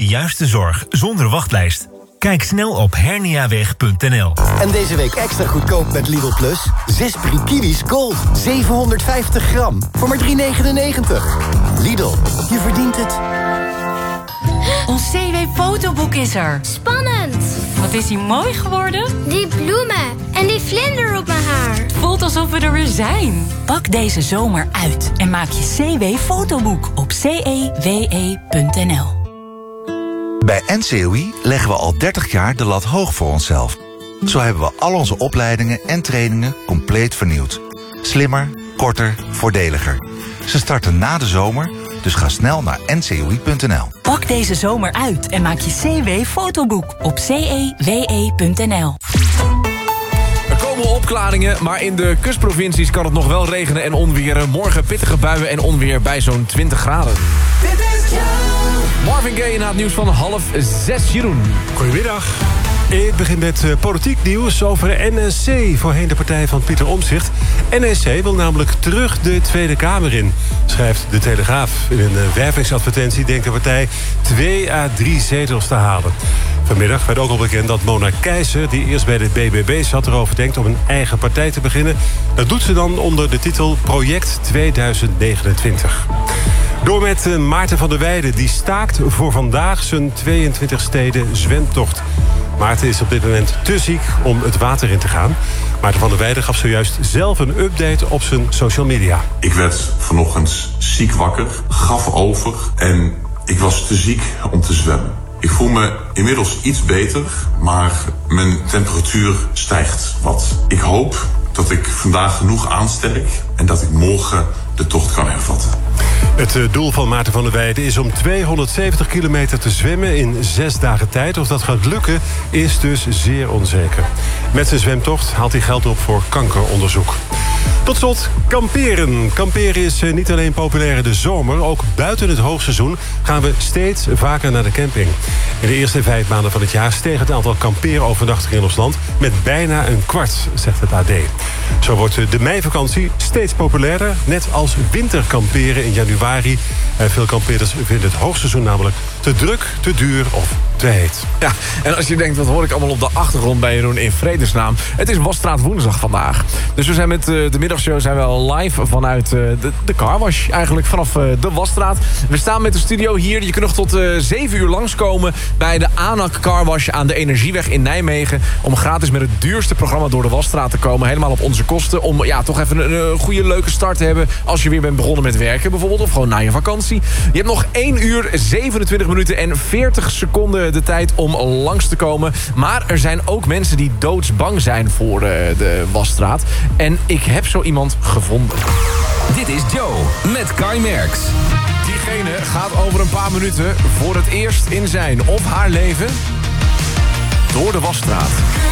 juiste zorg zonder wachtlijst? Kijk snel op herniaweg.nl. En deze week extra goedkoop met Lidl Plus. 6 Brie Kiwis Gold. 750 gram. Voor maar €3,99. Lidl, je verdient het. Ons CW-fotoboek is er. Spannend! Wat is hij mooi geworden? Die bloemen en die vlinder op mijn haar. Het voelt alsof we er weer zijn. Pak deze zomer uit en maak je CW-fotoboek op cewe.nl. Bij NCOI leggen we al 30 jaar de lat hoog voor onszelf. Zo hebben we al onze opleidingen en trainingen compleet vernieuwd. Slimmer, korter, voordeliger. Ze starten na de zomer, dus ga snel naar ncoi.nl. Pak deze zomer uit en maak je CW-fotoboek op cewe.nl. Er komen opklaringen, maar in de kustprovincies kan het nog wel regenen en onweren. Morgen pittige buien en onweer bij zo'n 20 graden. Marvin Gaye na het nieuws van 5:30, Jeroen. Goedemiddag. Ik begin met politiek nieuws over de NSC, voorheen de partij van Pieter Omtzigt. NSC wil namelijk terug de Tweede Kamer in, schrijft De Telegraaf. In een wervingsadvertentie denkt de partij 2 à 3 zetels te halen. Vanmiddag werd ook al bekend dat Mona Keijzer, die eerst bij de BBB zat, erover denkt om een eigen partij te beginnen. Dat doet ze dan onder de titel Project 2029. Door met Maarten van der Weijden, die staakt voor vandaag zijn 22 steden zwemtocht. Maarten is op dit moment te ziek om het water in te gaan. Maarten van der Weijden gaf zojuist zelf een update op zijn social media. Ik werd vanochtend ziek wakker, gaf over en ik was te ziek om te zwemmen. Ik voel me inmiddels iets beter, maar mijn temperatuur stijgt wat. Ik hoop dat ik vandaag genoeg aansterk en dat ik morgen de tocht kan hervatten. Het doel van Maarten van der Weijden is om 270 kilometer te zwemmen in 6 dagen tijd. Of dat gaat lukken is dus zeer onzeker. Met zijn zwemtocht haalt hij geld op voor kankeronderzoek. Tot slot, kamperen. Kamperen is niet alleen populair in de zomer. Ook buiten het hoogseizoen gaan we steeds vaker naar de camping. In de eerste 5 maanden van het jaar steeg het aantal kampeerovernachtingen in ons land met bijna een kwart, zegt het AD. Zo wordt de meivakantie steeds populairder, net als winterkamperen in januari. Veel kampeerders vinden het hoogseizoen namelijk te druk, te duur of te heet. Ja, en als je denkt, wat hoor ik allemaal op de achtergrond bij Jeroen in vredesnaam. Het is Wasstraat woensdag vandaag. Dus we zijn met de middagshow zijn we al live vanuit de carwash. Eigenlijk vanaf de Wasstraat. We staan met de studio hier. Je kunt nog tot 7 uur langskomen bij de ANAC Carwash aan de Energieweg in Nijmegen. Om gratis met het duurste programma door de Wasstraat te komen. Helemaal op onze kosten. Om ja, toch even een goede leuke start te hebben als je weer bent begonnen met werken bijvoorbeeld. Of gewoon na je vakantie. Je hebt nog 1 uur, 27 minuten en 40 seconden de tijd om langs te komen. Maar er zijn ook mensen die doodsbang zijn voor de Wasstraat. En ik heb zo iemand gevonden. Dit is Joe met Kai Merks. Diegene gaat over een paar minuten voor het eerst in zijn of haar leven door de Wasstraat.